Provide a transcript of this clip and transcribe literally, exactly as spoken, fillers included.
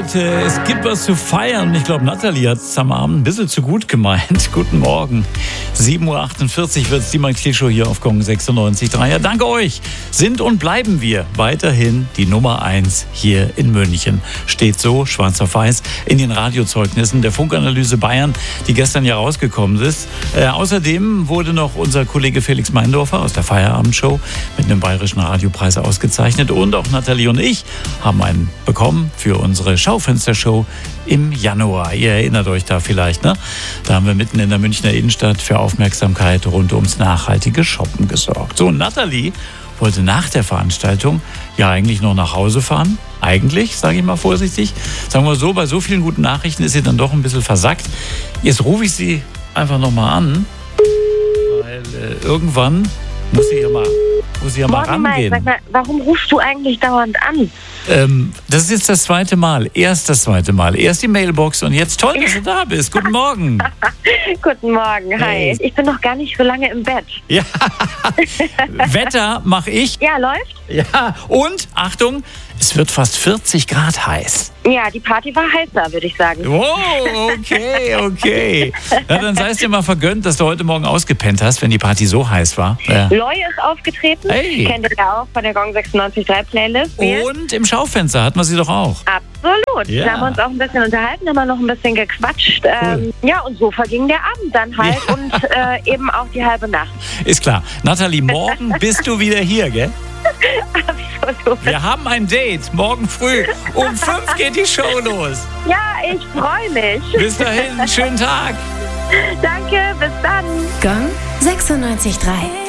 Leute, es gibt was zu feiern. Ich glaube, Nathalie hat es am Abend ein bisschen zu gut gemeint. Guten Morgen. sieben Uhr achtundvierzig wird es die Max-Klick-Show hier auf Gong sechsundneunzig Komma drei. Ja, danke euch. Sind und bleiben wir weiterhin die Nummer eins hier in München. Steht so, schwarz auf weiß, in den Radiozeugnissen der Funkanalyse Bayern, die gestern ja rausgekommen ist. Äh, außerdem wurde noch unser Kollege Felix Meindorfer aus der Feierabendshow mit einem bayerischen Radiopreis ausgezeichnet. Und auch Nathalie und ich haben einen bekommen für unsere Schaufenstershow im Januar. Ihr erinnert euch da vielleicht, ne? Da haben wir mitten in der Münchner Innenstadt für Aufmerksamkeit rund ums nachhaltige Shoppen gesorgt. So, Nathalie wollte nach der Veranstaltung ja eigentlich noch nach Hause fahren. Eigentlich, sage ich mal vorsichtig. Sagen wir so, bei so vielen guten Nachrichten ist sie dann doch ein bisschen versackt. Jetzt rufe ich sie einfach nochmal an, weil äh, irgendwann muss sie ja mal, muss sie ja mal Morgen rangehen. Mai, sag mal, warum rufst du eigentlich dauernd an? Ähm, das ist jetzt das zweite Mal. Erst das zweite Mal. Erst die Mailbox und jetzt toll, dass du da bist. Guten Morgen. Guten Morgen, hi. Hey. Ich bin noch gar nicht so lange im Bett. Ja. Wetter mache ich. Ja, läuft? Ja. Und, Achtung, es wird fast vierzig Grad heiß. Ja, die Party war heißer, würde ich sagen. Oh, okay, okay. Na, dann sei es dir mal vergönnt, dass du heute Morgen ausgepennt hast, wenn die Party so heiß war. Ja. Loy ist aufgetreten. Hey. Kennt ihr ja auch von der Gong sechsundneunzig Komma drei Playlist. Wir- Und im Schaufenster hatten wir sie doch auch. Absolut. Ja. Da haben wir uns auch ein bisschen unterhalten, haben wir noch ein bisschen gequatscht. Ähm, ja, und so verging der Abend dann halt Ja. und äh, eben auch die halbe Nacht. Ist klar. Nathalie, morgen bist du wieder hier, gell? Absolut. Wir haben ein Date. Morgen früh um fünf geht die Show los. Ja, ich freue mich. Bis dahin, schönen Tag. Danke, bis dann. Gong sechsundneunzig Komma drei.